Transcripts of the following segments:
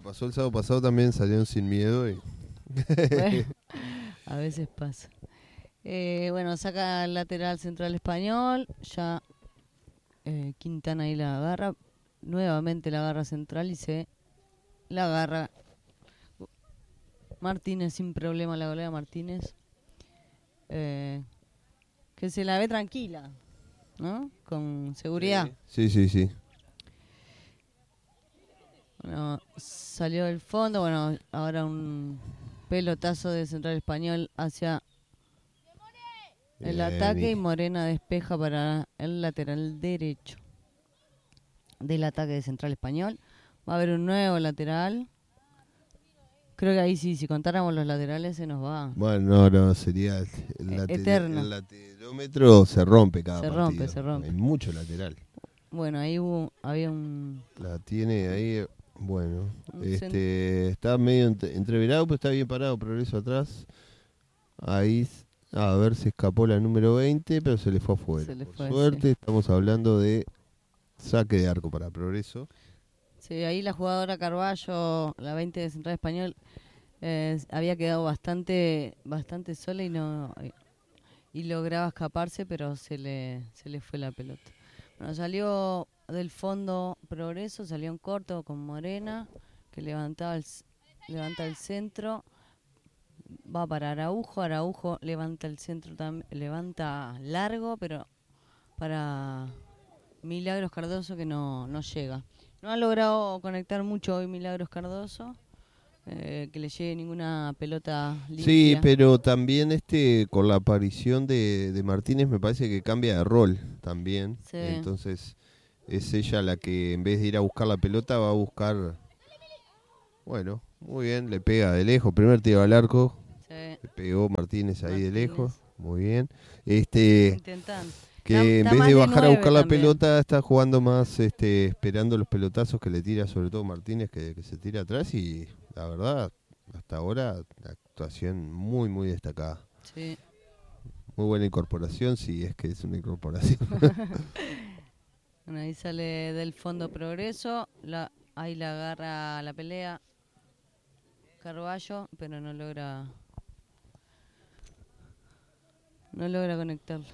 Pero pasó el sábado pasado también, salieron sin miedo y... Bueno, a veces pasa. Bueno, saca el lateral central español. Ya Quintana ahí la agarra. Nuevamente la agarra central y se la agarra Martínez sin problema, la golea Martínez. Que se la ve tranquila, ¿no? Con seguridad. Sí, sí, sí. Bueno, salió del fondo. Bueno, ahora un pelotazo de central español hacia el ataque y Morena despeja para el lateral derecho del ataque de central español. Va a haber un nuevo lateral. Creo que ahí sí, si contáramos los laterales se nos va. Bueno, no, sería eterno. El laterómetro se rompe cada partido. Se rompe. Hay mucho lateral. Bueno, ahí había un... La tiene ahí, bueno. Está medio entreverado, pero está bien parado, Progreso atrás. Ahí, a ver, se escapó la número 20, pero se le fue afuera. Por suerte, estamos hablando de saque de arco para Progreso. Sí, ahí la jugadora Carballo, la 20 de Central Español, había quedado bastante sola y lograba escaparse, pero se le fue la pelota. Bueno, salió del fondo Progreso, salió en corto con Morena, que levanta el centro, va para Araujo levanta el centro, levanta largo, pero para Milagros Cardoso que no llega. No ha logrado conectar mucho hoy Milagros Cardoso, que le llegue ninguna pelota limpia. Sí, pero también con la aparición de Martínez me parece que cambia de rol también. Sí. Entonces es ella la que en vez de ir a buscar la pelota va a buscar... Bueno, muy bien, le pega de lejos. Primer tiro al arco. Sí. Le pegó Martínez ahí de lejos. Muy bien. Intentando. Que en vez de bajar a buscar la pelota, está jugando más esperando los pelotazos que le tira, sobre todo Martínez, que se tira atrás. Y la verdad, hasta ahora, la actuación muy, muy destacada. Sí. Muy buena incorporación, si es que es una incorporación. Bueno, ahí sale del fondo Progreso. Ahí la agarra la pelea Carballo, pero no logra conectarla.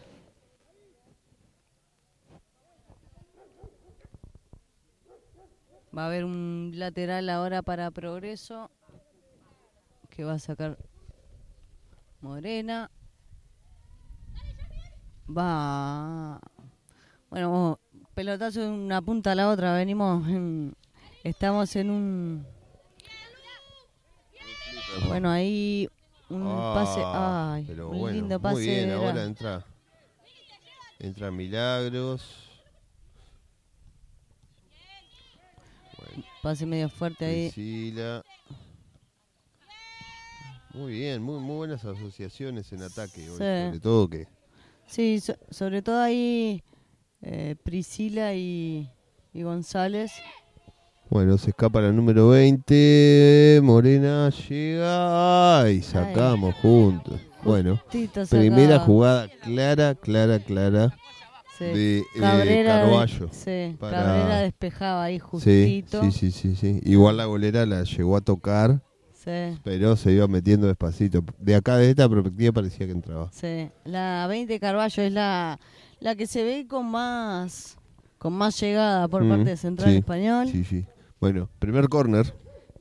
Va a haber un lateral ahora para Progreso, que va a sacar Morena. Bueno, pelotazo de una punta a la otra. Estamos en un... Bueno, ahí un pase... Ay, pero un bueno, lindo pase. Muy bien, ahora entra Milagros. Bueno, pase medio fuerte ahí. Priscila. Muy bien, muy buenas asociaciones en ataque hoy, sobre todo que... Sí, sobre todo ahí Priscila y González. Bueno, se escapa la número 20, Morena llega y sacamos juntos. Bueno, primera jugada clara sí. de Carballo. Cabrera despejaba ahí justito. Sí. Igual la golera la llegó a tocar, pero se iba metiendo despacito. De acá, de esta perspectiva, parecía que entraba. Sí, la 20 Carballo es la que se ve con más llegada por parte de Central Español. Sí. Bueno, primer córner.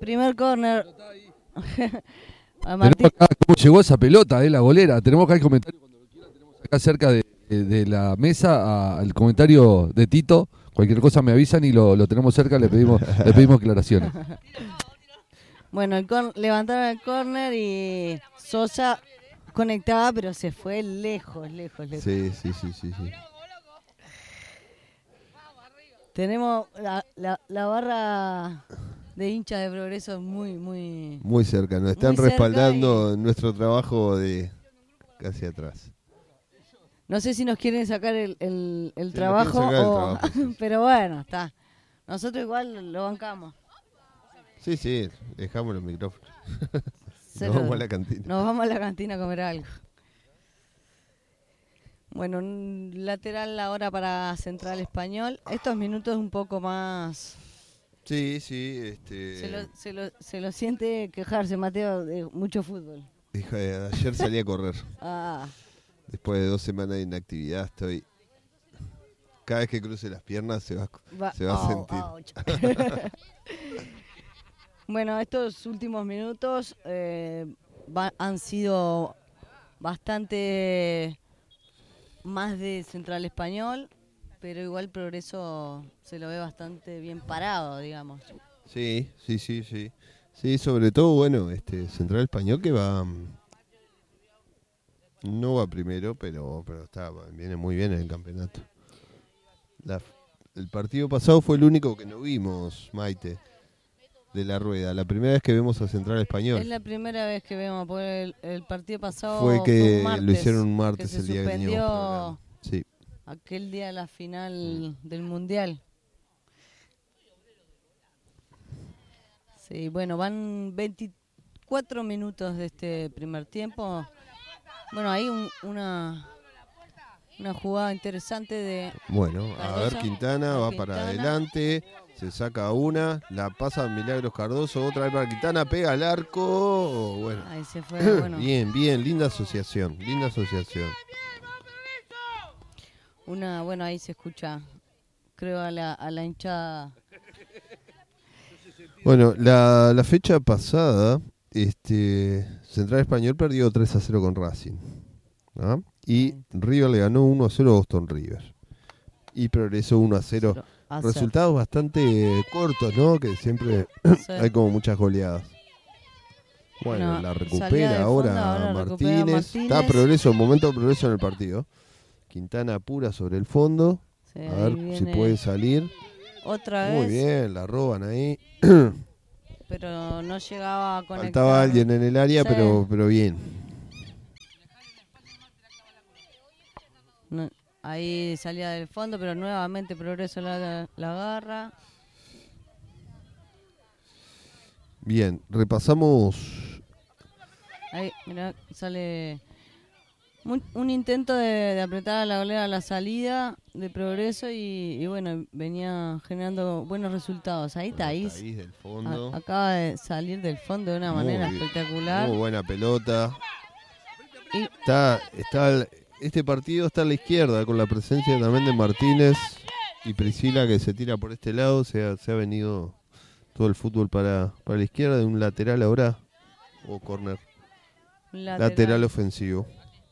¿Cómo llegó esa pelota, la golera? Tenemos acá el comentario cuando lo quiera. Tenemos acá cerca de la mesa el comentario de Tito. Cualquier cosa me avisan y lo tenemos cerca. Le pedimos aclaraciones. Bueno, levantaron el córner y Sosa conectaba, pero se fue lejos. Sí. Tenemos la barra de hinchas de Progreso muy cerca. Nos están respaldando nuestro trabajo de casi atrás. No sé si nos quieren sacar el trabajo, pero bueno, está. Nosotros igual lo bancamos. Sí, dejamos los micrófonos. Nos vamos a la cantina. Nos vamos a la cantina a comer algo. Bueno, un lateral ahora para Central Español. Estos minutos un poco más Sí, sí. Se lo siente quejarse, Mateo, de mucho fútbol. Ayer salí a correr. Ah. Después de 2 semanas de inactividad estoy... Cada vez que cruce las piernas se va a sentir. Bueno, estos últimos minutos han sido bastante más de Central Español, pero igual Progreso se lo ve bastante bien parado, digamos. Sí. Sí, sobre todo, bueno, Central Español que no va primero, pero viene muy bien en el campeonato. El partido pasado fue el único que no vimos, Maite, de la rueda. La primera vez que vemos a Central Español. Es la primera vez que vemos, porque el partido pasado fue que martes, lo hicieron un martes, que el día que teníamos programa. Sí. Aquel día de la final del Mundial. Sí, bueno, van 24 minutos de este primer tiempo. Bueno, hay una jugada interesante de... Bueno, a ver, Quintana va para adelante, se saca una, la pasa a Milagros Cardoso, otra vez para Quintana, pega al arco. Bueno. Ahí se fue, bueno. Bien, linda asociación. Bueno, ahí se escucha, creo, a la hinchada. Bueno, la fecha pasada, Central Español perdió 3-0 con Racing, ¿no? Y River le ganó 1-0 a Boston River. Y Progreso 1-0. Resultados bastante cortos, ¿no? Que siempre hay como muchas goleadas. Bueno, la recupera ahora Martínez. Está Progreso, momento de Progreso en el partido. Quintana apura sobre el fondo. Sí, a ver si puede salir. Otra Muy vez. bien, la roban ahí. Pero no llegaba a conectar. Faltaba alguien en el área, sí. pero bien. No, ahí salía del fondo, pero nuevamente Progreso la agarra. Bien, repasamos. Ahí, mirá, sale un intento de apretar a la golera a la salida de Progreso y bueno, venía generando buenos resultados. Ahí Thaís del fondo. Acaba de salir del fondo de una manera espectacular. Muy buena pelota. Este partido está a la izquierda con la presencia también de Martínez y Priscila que se tira por este lado. Se ha venido todo el fútbol para la izquierda de un lateral ahora o córner. Lateral ofensivo.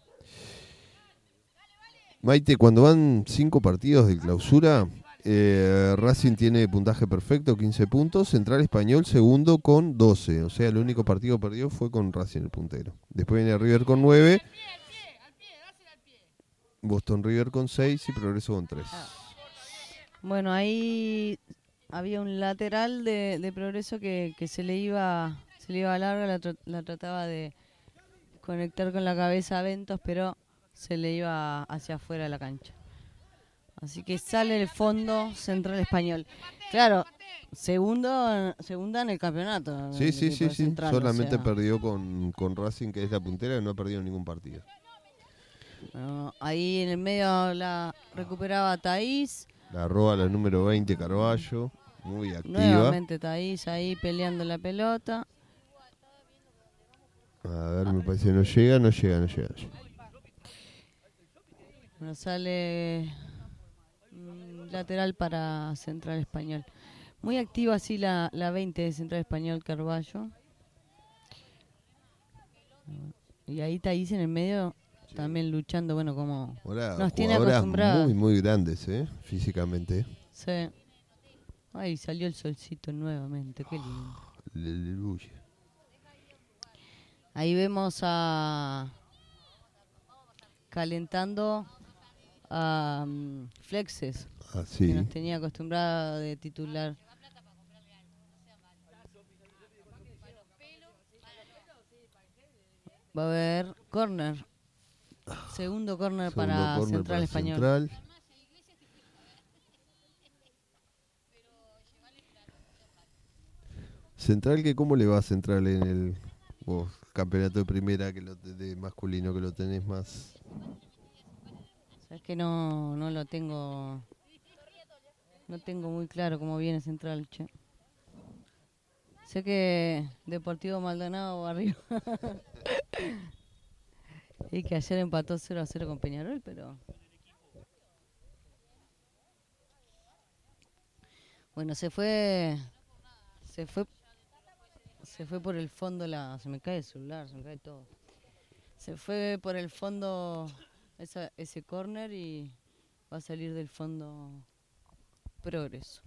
Maite, cuando van 5 partidos de clausura, Racing tiene puntaje perfecto, 15 puntos. Central Español segundo con 12. O sea, el único partido perdido fue con Racing, el puntero. Después viene River con 9. Boston River con 6 y Progreso con 3. Bueno, ahí había un lateral de Progreso que se le iba larga, la trataba de conectar con la cabeza a Ventos, pero se le iba hacia afuera de la cancha. Así que sale el fondo Central Español. Claro, segunda en el campeonato. Sí. Central, solamente perdió con Racing, que es la puntera, y no ha perdido ningún partido. Bueno, ahí en el medio la recuperaba Thaís. La roba la número 20, Carballo. Muy activa. Nuevamente Thaís ahí peleando la pelota. A ver, me parece que no llega. Bueno, sale lateral para Central Español. Muy activa así la 20 de Central Español, Carballo. Y ahí Thaís en el medio también luchando, bueno, como ahora, nos tiene acostumbrados. Muy grandes, físicamente. Sí. Ay, salió el solcito nuevamente, qué lindo. Aleluya. Ahí vemos calentando a Flexes, sí. que nos tenía acostumbrado de titular. Va a haber córner. Segundo córner para Central Español. Central, que ¿cómo le va a Central en el campeonato de primera de masculino que lo tenés más? Sabes que no lo tengo. No tengo muy claro cómo viene Central, che. Sé que Deportivo Maldonado va arriba. Y que ayer empató 0-0 con Peñarol, pero... Bueno, se fue por el fondo se me cae el celular, se me cae todo. Se fue por el fondo ese córner y va a salir del fondo Progreso.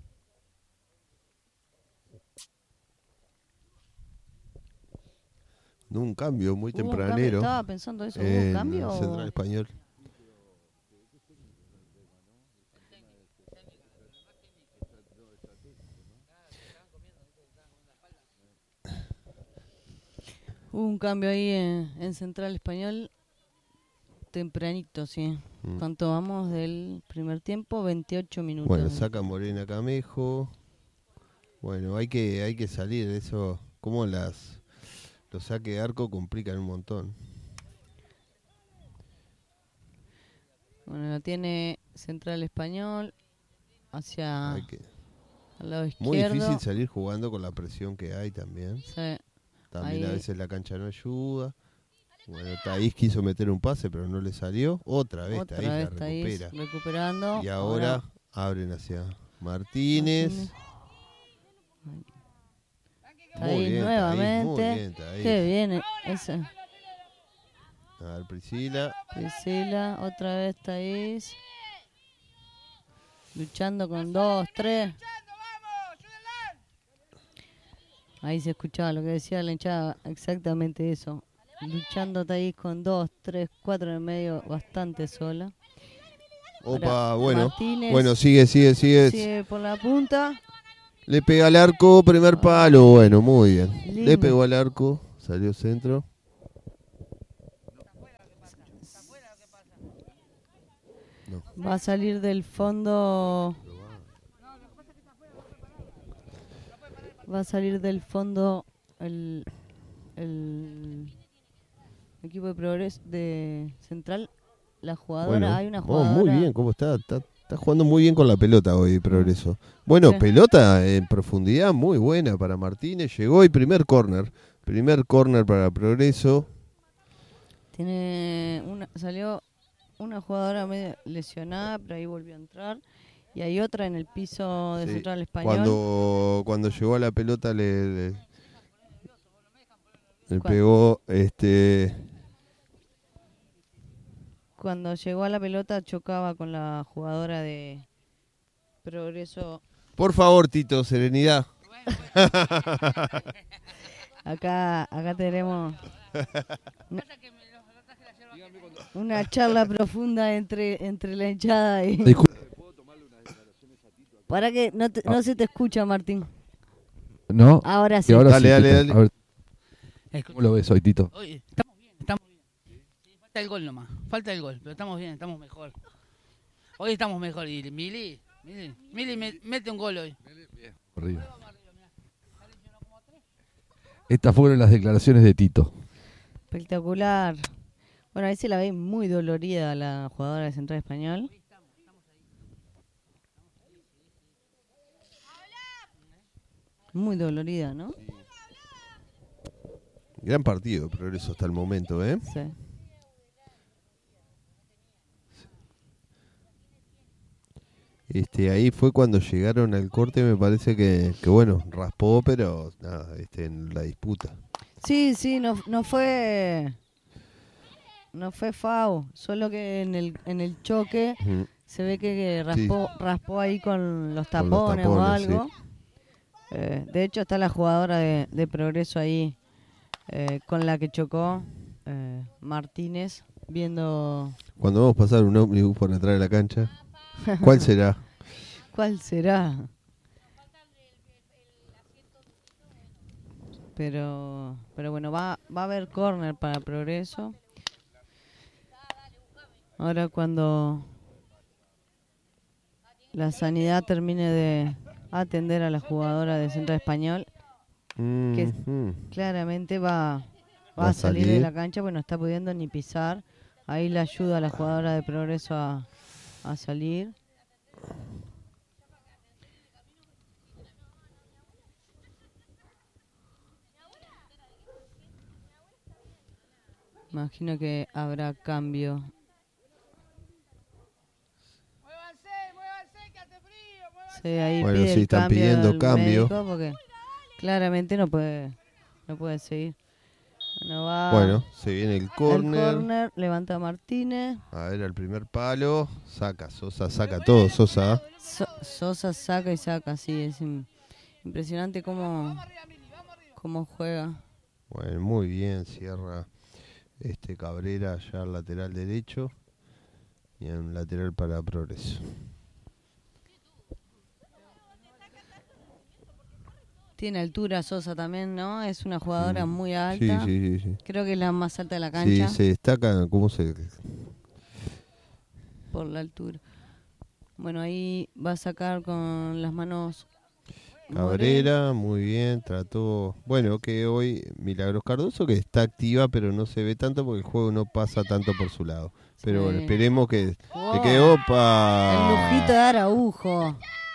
Un cambio muy tempranero. Estaba pensando eso, ¿hubo un cambio? Central Español. Hubo un cambio ahí en Central Español tempranito, sí. ¿Cuánto vamos del primer tiempo? 28 minutos. Bueno, saca Morena Camejo. Bueno, hay que salir. Eso, como los saques de arco complican un montón. Bueno, la tiene Central Español hacia al lado izquierdo. Muy difícil salir jugando con la presión que hay también. Sí. También a veces la cancha no ayuda. Bueno, Thaís quiso meter un pase, pero no le salió. Otra vez Thaís la recupera. Recuperando. Y ahora abren hacia Martínez. Thaís nuevamente. Muy bien, Thaís. Qué bien esa. A ver, Priscila, otra vez Thaís. Luchando con 2, 3. Ahí se escuchaba lo que decía la hinchada, exactamente eso. Luchando Thaís con 2, 3, 4 en el medio, bastante sola. Opa, ahora, bueno. Martínez, Bueno, sigue. Sigue por la punta. Le pega al arco, primer palo. Bueno, muy bien. Lindo. Le pegó al arco, salió centro. No. Va a salir del fondo. Va a salir del fondo el equipo de Progreso de Central. La jugadora, Bueno, hay una jugadora. muy bien, ¿cómo está? Está jugando muy bien con la pelota hoy, Progreso. Bueno, sí. Pelota en profundidad muy buena para Martínez. Llegó y primer córner para Progreso. Salió una jugadora medio lesionada, pero ahí volvió a entrar. Y hay otra en el piso de Central Español. Cuando llegó a la pelota le pegó Cuando llegó a la pelota chocaba con la jugadora de Progreso. Por favor, Tito, serenidad. Acá tenemos una charla profunda entre la hinchada y... Para que no se te escucha, Martín. ¿No? Ahora sí. Dale. A ver, ¿cómo lo ves hoy, Tito? Hoy estamos bien. Sí, falta el gol nomás, pero estamos bien, estamos mejor. Hoy estamos mejor y Mili mete un gol hoy. Arriba. Estas fueron las declaraciones de Tito. Espectacular. Bueno, ahí se la ve muy dolorida la jugadora de Central Español. Muy dolorida, ¿no? Gran partido, Progreso hasta el momento, ¿eh? Sí. Ahí fue cuando llegaron al corte, me parece que bueno, raspó, pero nada, en la disputa. Sí, no fue FAU, solo que en el choque se ve que raspó ahí con los tapones o algo. Sí. De hecho está la jugadora de Progreso ahí con la que chocó, Martínez, viendo... Cuando vamos a pasar un ómnibus por detrás de la cancha, ¿cuál será? ¿Cuál será? Pero bueno, va a haber córner para Progreso. Ahora cuando la sanidad termine de atender a la jugadora de Central Español, que claramente va a salir de la cancha, porque no está pudiendo ni pisar. Ahí le ayuda a la jugadora de Progreso a salir. Imagino que habrá cambio. Sí, ahí Bueno, pide sí, el están cambio pidiendo al cambio. médico porque claramente no puede seguir. Bueno, va Bueno, se viene el el córner. córner, levanta Martínez. A ver, al primer palo. Sosa saca todo, Sosa. Sosa saca y saca, sí, es impresionante cómo juega. Bueno, muy bien, cierra Cabrera ya al lateral derecho. Y en un lateral para Progreso. Tiene altura Sosa también, ¿no? Es una jugadora muy alta. Sí. Creo que es la más alta de la cancha. Sí, se destaca, ¿cómo se...? Por la altura. Bueno, ahí va a sacar con las manos Cabrera, muy bien, trató... Bueno, que hoy Milagros Cardoso, que está activa, pero no se ve tanto porque el juego no pasa tanto por su lado. Pero bueno, esperemos que quede... ¡Opa! El lujito de Araujo.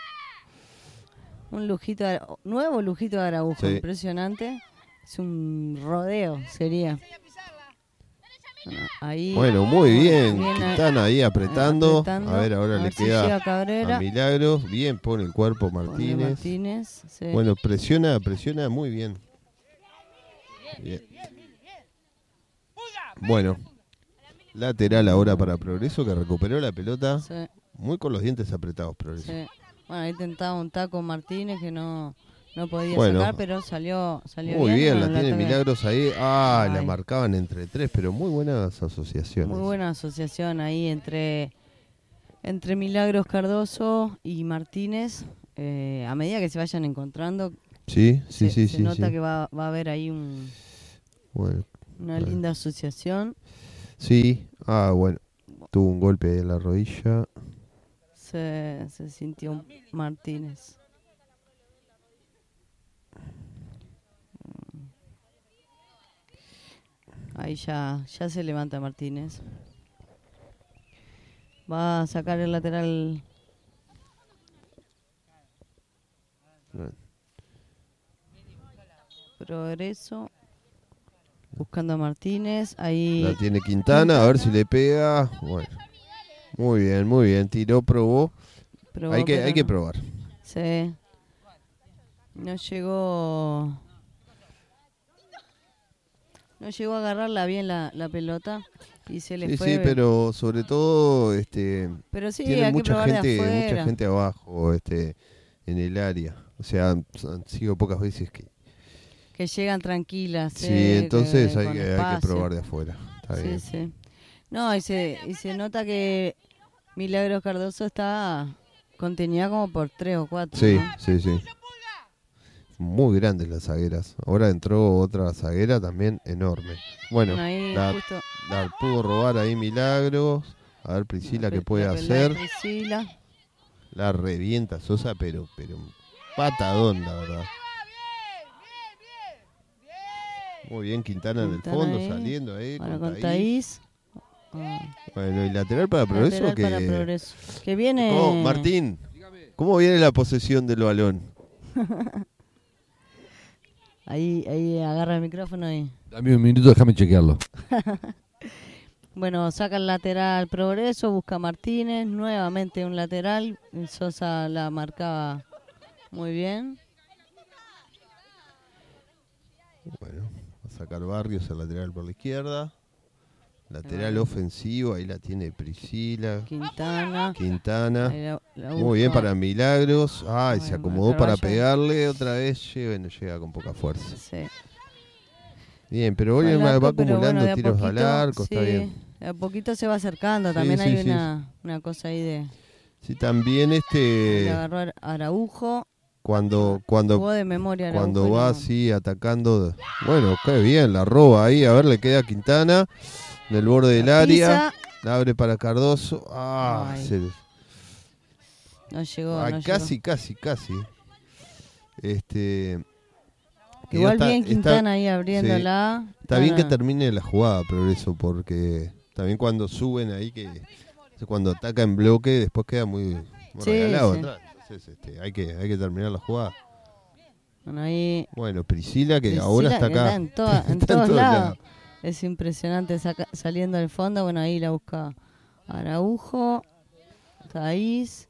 Un lujito, nuevo lujito de Araujo, sí. Impresionante. Es un rodeo, sería. Ahí, bueno, muy bien. Están ahí apretando. A ver, ahora le queda a Milagros. Bien, pone el cuerpo Martínez. Sí. Bueno, presiona muy bien. Bueno, lateral ahora para Progreso, que recuperó la pelota. Sí. Muy con los dientes apretados, Progreso. Sí. Bueno, ahí tentaba un taco Martínez que no podía sacar, pero salió muy bien, la tiene ataque. Milagros ahí. La marcaban entre tres, pero muy buenas asociaciones. Muy buena asociación ahí entre Milagros Cardoso y Martínez. A medida que se vayan encontrando, se nota que va a haber ahí una linda asociación. Sí, bueno, tuvo un golpe en la rodilla. Se sintió Martínez. Ahí ya se levanta Martínez. Va a sacar el lateral. Progreso. Buscando a Martínez. Ahí la tiene Quintana, a ver si le pega. Bueno. Muy bien. Tiró, probó. Hay que probar. Sí. No llegó a agarrarla bien la pelota y se le fue. Sí, pero sobre todo pero sí, tiene hay mucha que mucha gente abajo en el área. O sea, han sido pocas veces que llegan tranquilas. Sí, entonces hay que probar de afuera. Está bien. Sí. No, y se nota que Milagros Cardoso está contenida como por 3 o 4. Sí, ¿no? sí. Muy grandes las zagueras. Ahora entró otra zaguera también enorme. Bueno, la pudo robar ahí Milagros. A ver Priscila qué puede hacer. Priscila. La revienta Sosa, pero patadón, la verdad. Muy bien Quintana en el fondo, ahí, saliendo ahí. Ahora con Thaís. Bueno, y lateral para Progreso. Que viene... Martín, ¿cómo viene la posesión del balón? Ahí agarra el micrófono y... Dame un minuto, déjame chequearlo. Bueno, saca el lateral Progreso, busca a Martínez, nuevamente un lateral. Sosa la marcaba muy bien. Bueno, va a sacar Barrios al lateral por la izquierda. Lateral ofensivo, ahí la tiene Priscila. Quintana. Muy bien para Milagros. Se acomodó para pegarle otra vez. Llega con poca fuerza. Sí. Bien, pero hoy va acumulando tiros al arco, sí, está bien. De a poquito se va acercando, también hay una cosa ahí de... Sí, también Le agarró a Araujo. Cuando jugó de memoria Araujo, cuando va así atacando, bueno, qué bien, la roba ahí, a ver, le queda a Quintana en el borde del área, la abre para Cardoso, no llegó, casi. Igual bien Quintana ahí abriéndola. Sí. Está bien que termine la jugada, Progreso, porque también cuando suben ahí, cuando ataca en bloque, después queda muy regalado atrás. Entonces hay que terminar la jugada. Bueno, Priscila, que ahora está acá. Está en todos lados. Es impresionante saliendo del fondo. Bueno, ahí la busca Araujo, Thaís.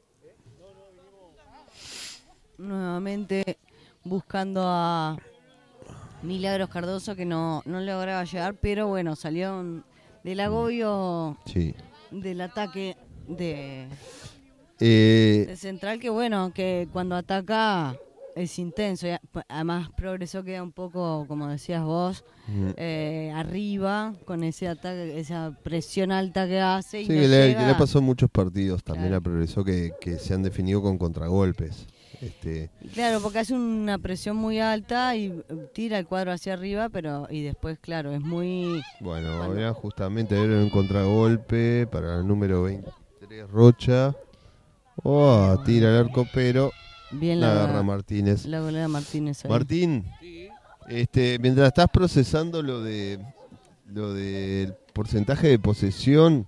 Nuevamente buscando a Milagros Cardoso, que no lograba llegar, pero bueno, salió del agobio del ataque de Central, que bueno, que cuando ataca es intenso. Además Progreso queda un poco, como decías vos, arriba con ese ataque, esa presión alta que hace. Y sí, no que llega. le pasó muchos partidos también Claro. a Progreso que se han definido con contragolpes. Claro, porque hace una presión muy alta y tira el cuadro hacia arriba, y después, claro, es muy... Bueno, ahora justamente era un contragolpe para el número 23, Rocha. Tira el arco, pero bien la agarra Martínez. La golea Martínez ahí. Martín, mientras estás procesando lo del porcentaje de posesión,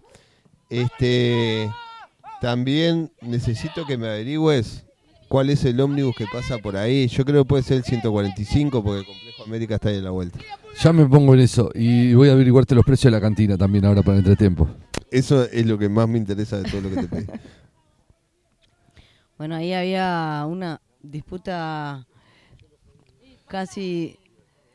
también necesito que me averigües cuál es el ómnibus que pasa por ahí. Yo creo que puede ser el 145 porque el Complejo América está ahí a la vuelta. Ya me pongo en eso y voy a averiguarte los precios de la cantina también ahora para el entretiempo. Eso es lo que más me interesa de todo lo que te pedí. Bueno, ahí había una disputa casi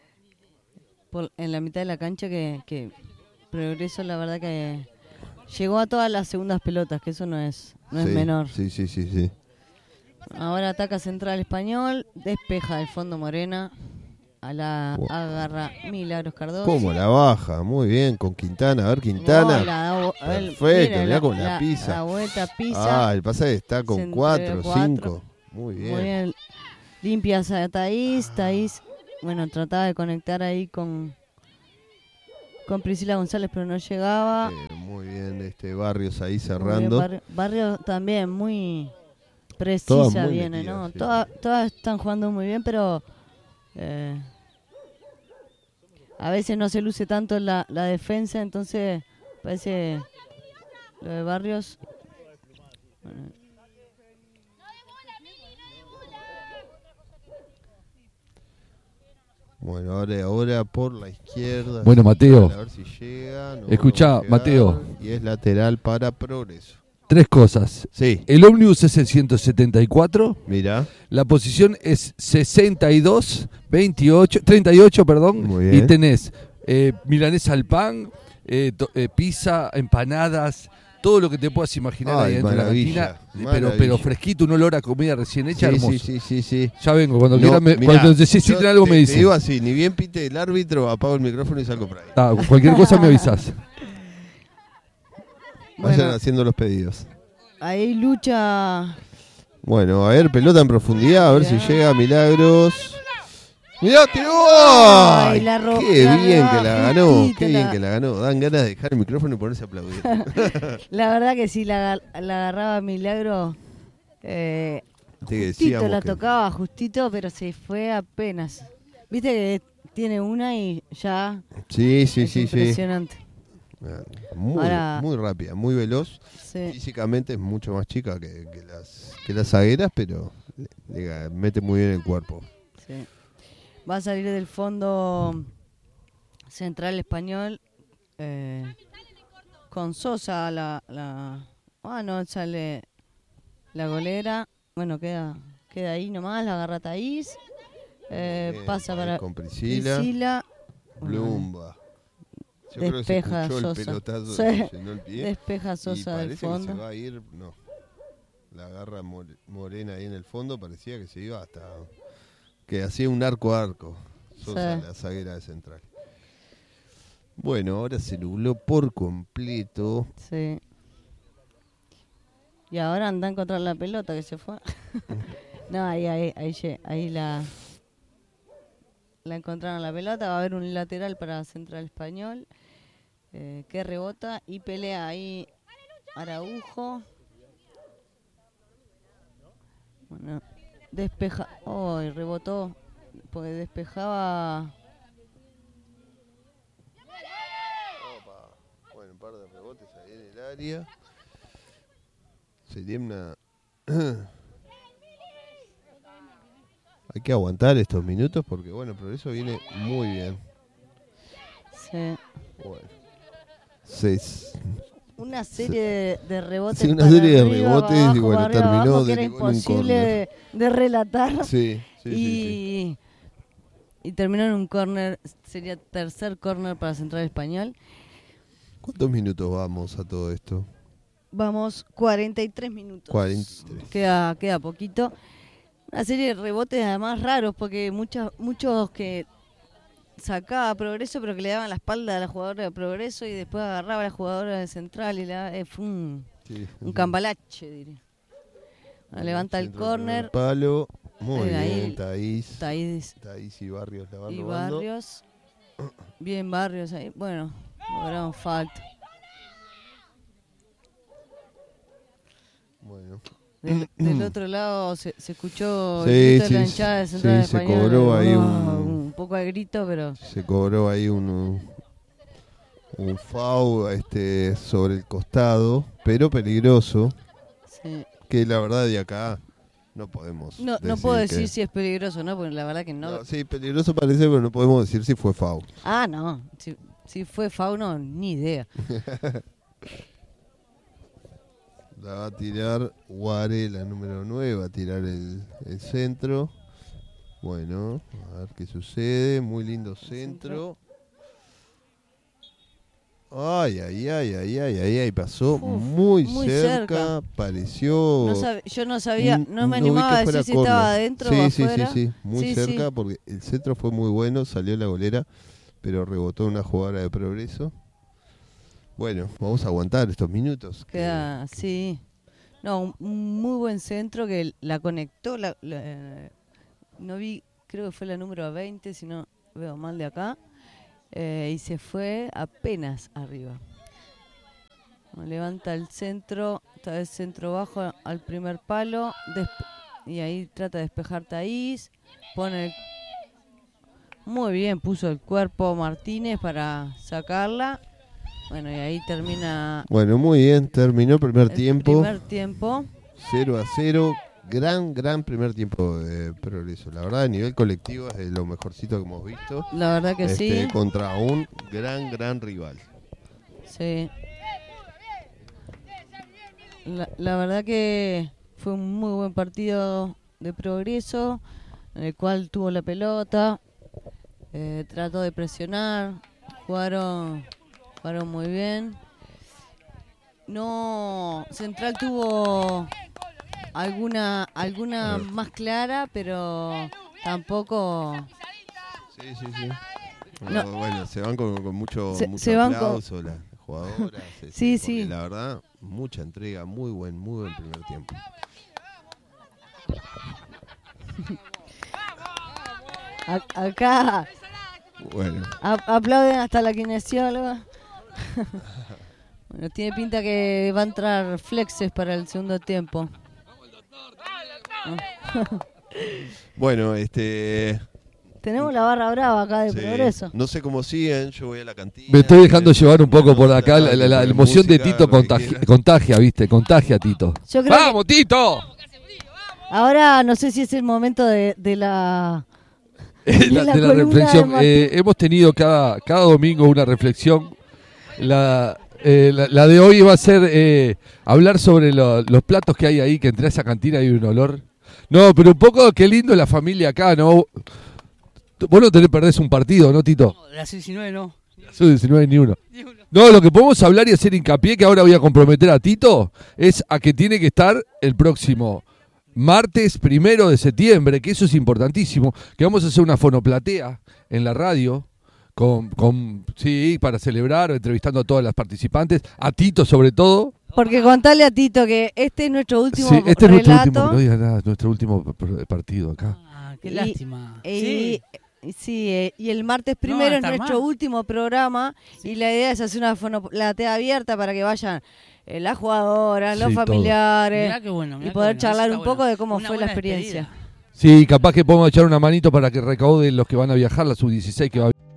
en la mitad de la cancha que Progreso, la verdad que llegó a todas las segundas pelotas, que eso no es menor. Sí. Ahora ataca Central Español, despeja del fondo Morena, agarra Milagros Cardoso. ¿Cómo la baja? Muy bien, con Quintana. A ver, Quintana. Perfecto, mirá cómo la pisa. La vuelta pisa. El pasaje está con 4, 5. Muy bien. Muy bien. Limpias a Thaís. Thaís, bueno, trataba de conectar ahí con Priscila González, pero no llegaba. Muy bien, Barrios ahí cerrando. Barrios también muy precisa Todas muy viene, metidas, ¿no? sí. Todas están jugando muy bien, pero a veces no se luce tanto la defensa, entonces parece lo de Barrios. Bueno, ahora por la izquierda. Bueno, Mateo. A ver si llega. Escuchá, Mateo. Y es lateral para Progreso. 3 cosas. Sí. El ómnibus es el 174. Mira. La posición es 38, perdón. Muy bien. Y tenés milanesa al pan, pizza, empanadas, todo lo que te puedas imaginar ahí dentro de la cantina. Pero fresquito, un olor a comida recién hecha, hermoso. Sí. Ya vengo, cuando quieras, cuando necesiten algo me Te dicen. digo así, ni bien pite el árbitro, apago el micrófono y salgo por ahí. Cualquier cosa me avisas. Vayan haciendo los pedidos. Ahí lucha. Bueno, a ver, pelota en profundidad, a ver si llega Milagros. ¡Mirá, tiró! ¡Ay, qué bien que la ganó! ¡Qué bien que la ganó! Dan ganas de dejar el micrófono y ponerse a aplaudir. La verdad que sí, la agarraba Milagro. Justito la tocaba, justito, pero se fue apenas. Viste que tiene una y ya. Sí. Impresionante. Muy rápida, muy veloz. Sí. Físicamente es mucho más chica que las zagueras, pero mete muy bien el cuerpo. Sí. Va a salir del fondo Central Español con Sosa no sale la golera. Bueno, queda ahí nomás, la agarra Thaís. Pasa para con Priscila. Blumba. Yo despeja creo que se escuchó el pelotazo, llenó el pie. Despeja Sosa del fondo. Que se va a ir, no. La agarra Morena ahí en el fondo, parecía que se iba hasta que hacía un arco a arco. Sosa, la zaguera de Central. Bueno, ahora se nubló por completo. Sí. Y ahora anda a encontrar la pelota que se fue. No, ahí la encontraron la pelota. Va a haber un lateral para Central Español que rebota y pelea ahí Araujo. Bueno, despeja. Rebotó porque despejaba. Bueno, un par de rebotes ahí en el área. Sería una... Hay que aguantar estos minutos porque, bueno, Progreso viene muy bien. Sí. Bueno. Una serie de rebotes. Sí, una serie de arriba, rebotes abajo, y bueno, arriba, terminó abajo, que de era gol en un imposible de relatar. Sí. Y terminó en un córner, sería tercer córner para Central Español. ¿Cuántos minutos vamos a todo esto? Vamos 43 minutos. 43. Queda poquito. Una serie de rebotes además raros porque muchos que sacaba Progreso pero que le daban la espalda a la jugadora de Progreso y después agarraba a la jugadora de Central y fue un cambalache, diría. Levanta el córner. Palo. Muy ahí, bien, Thaís y Barrios la van robando. Barrios. Bien Barrios ahí. Bueno, lograron falta. Bueno. Del otro lado se escuchó el grito de la hinchada de Central Español. Se cobró ahí un poco de grito, pero... Se cobró ahí un foul sobre el costado, pero peligroso. Sí. Que la verdad de acá no podemos No puedo decir si es peligroso, ¿no? Porque la verdad que no. Sí, peligroso parece, pero no podemos decir si fue foul. Ah, no. Si fue foul, no, ni idea. La va a tirar Guare, la número 9, va a tirar el centro. Bueno, a ver qué sucede. Muy lindo centro. Ay, pasó muy cerca. Pareció... yo no sabía, no me animaba a decir si estaba adentro o afuera. Sí, muy cerca porque el centro fue muy bueno, salió la golera, pero rebotó una jugadora de Progreso. Bueno, vamos a aguantar estos minutos. Queda, sí. No, un muy buen centro que la conectó. No vi, creo que fue la número 20, si no veo mal de acá. Y se fue apenas arriba. Levanta el centro, esta vez centro bajo al primer palo. Y ahí trata de despejar Thaís. Muy bien, puso el cuerpo Martínez para sacarla. Bueno, y ahí termina... Bueno, muy bien, terminó el primer tiempo. 0-0. Gran primer tiempo de Progreso. La verdad, a nivel colectivo es de lo mejorcito que hemos visto. La verdad que sí. Contra un gran rival. Sí. La verdad que fue un muy buen partido de Progreso, en el cual tuvo la pelota, trató de presionar, jugaron muy bien. No, Central tuvo alguna más clara, pero tampoco. Sí. No. Bueno, se van con mucho aplauso las jugadoras. Sí. La verdad, mucha entrega, muy buen primer tiempo. Acá bueno. Aplauden hasta la kinesióloga. Bueno, tiene pinta que va a entrar flexes para el segundo tiempo. Bueno, tenemos la barra brava acá de Progreso. No sé cómo siguen, yo voy a la cantina. Me estoy dejando llevar un poco por acá, la emoción de Tito contagia, ¿viste? Contagia, Tito. ¡Vamos, Tito! Ahora no sé si es el momento de la... de la reflexión. Hemos tenido cada domingo una reflexión. La de hoy va a ser hablar sobre los platos que hay ahí, que entre esa cantina hay un olor. No, pero un poco, qué lindo la familia acá, ¿no? Vos no perdés un partido, ¿no, Tito? No, de la sub-19 no. La sub-19 ni uno. No, lo que podemos hablar y hacer hincapié, que ahora voy a comprometer a Tito, es a que tiene que estar el próximo martes 1 de septiembre, que eso es importantísimo, que vamos a hacer una fonoplatea en la radio, para celebrar, entrevistando a todas las participantes, a Tito sobre todo. Porque contale a Tito que este es nuestro último relato. Este es nuestro último, no digas nada, nuestro último partido acá. Qué lástima. Y el martes 1 es nuestro último programa, y la idea es hacer una fonoplatea abierta para que vayan las jugadoras, los familiares, mirá qué bueno, y poder charlar un poco de cómo fue la experiencia. Sí, capaz que podemos echar una manito para que recauden los que van a viajar, la sub-16 que va a